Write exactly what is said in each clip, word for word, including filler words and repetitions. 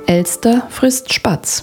Elster frisst Spatz.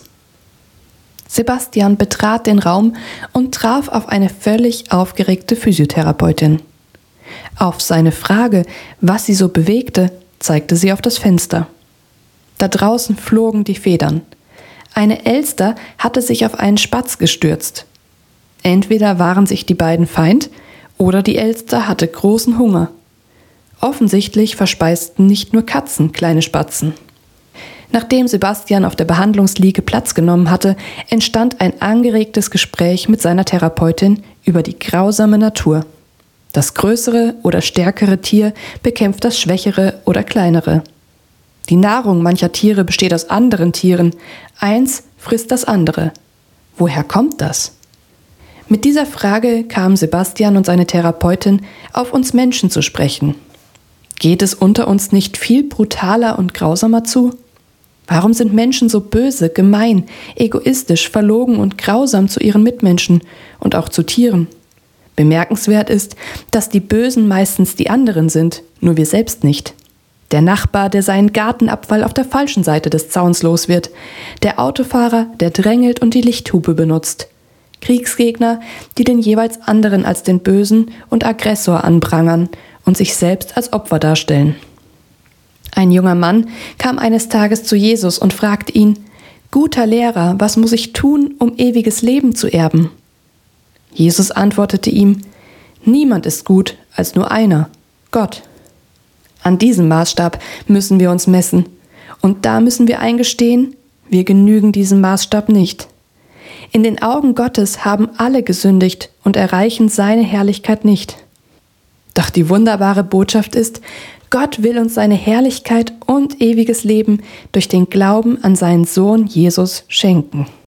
Sebastian betrat den Raum und traf auf eine völlig aufgeregte Physiotherapeutin. Auf seine Frage, was sie so bewegte, zeigte sie auf das Fenster. Da draußen flogen die Federn. Eine Elster hatte sich auf einen Spatz gestürzt. Entweder waren sich die beiden Feind oder die Elster hatte großen Hunger. Offensichtlich verspeisten nicht nur Katzen kleine Spatzen. Nachdem Sebastian auf der Behandlungsliege Platz genommen hatte, entstand ein angeregtes Gespräch mit seiner Therapeutin über die grausame Natur. Das größere oder stärkere Tier bekämpft das schwächere oder kleinere. Die Nahrung mancher Tiere besteht aus anderen Tieren. Eins frisst das andere. Woher kommt das? Mit dieser Frage kamen Sebastian und seine Therapeutin auf uns Menschen zu sprechen. Geht es unter uns nicht viel brutaler und grausamer zu? Warum sind Menschen so böse, gemein, egoistisch, verlogen und grausam zu ihren Mitmenschen und auch zu Tieren? Bemerkenswert ist, dass die Bösen meistens die anderen sind, nur wir selbst nicht. Der Nachbar, der seinen Gartenabfall auf der falschen Seite des Zauns los wird. Der Autofahrer, der drängelt und die Lichthupe benutzt. Kriegsgegner, die den jeweils anderen als den Bösen und Aggressor anprangern und sich selbst als Opfer darstellen. Ein junger Mann kam eines Tages zu Jesus und fragte ihn: »Guter Lehrer, was muss ich tun, um ewiges Leben zu erben?« Jesus antwortete ihm: »Niemand ist gut als nur einer, Gott.« An diesem Maßstab müssen wir uns messen. Und da müssen wir eingestehen, wir genügen diesem Maßstab nicht. In den Augen Gottes haben alle gesündigt und erreichen seine Herrlichkeit nicht. Doch die wunderbare Botschaft ist, Gott will uns seine Herrlichkeit und ewiges Leben durch den Glauben an seinen Sohn Jesus schenken.